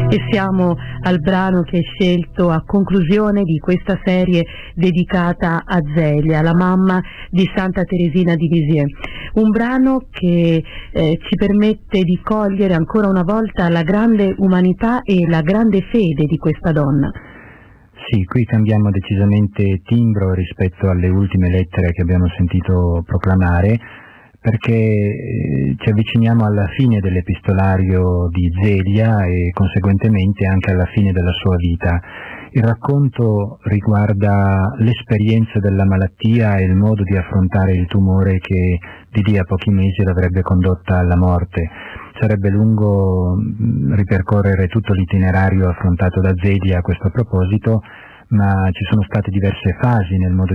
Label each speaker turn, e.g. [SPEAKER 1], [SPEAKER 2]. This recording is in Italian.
[SPEAKER 1] E siamo al brano che hai scelto a conclusione di questa serie dedicata a Zelia, la mamma di Santa Teresina di Lisieux. Un brano che ci permette di cogliere ancora una volta la grande umanità e la grande fede di questa donna.
[SPEAKER 2] Sì, qui cambiamo decisamente timbro rispetto alle ultime lettere che abbiamo sentito proclamare, perché ci avviciniamo alla fine dell'epistolario di Zelia e conseguentemente anche alla fine della sua vita. Il racconto riguarda l'esperienza della malattia e il modo di affrontare il tumore che di lì a pochi mesi l'avrebbe condotta alla morte. Sarebbe lungo ripercorrere tutto l'itinerario affrontato da Zelia a questo proposito, ma ci sono state diverse fasi nel modo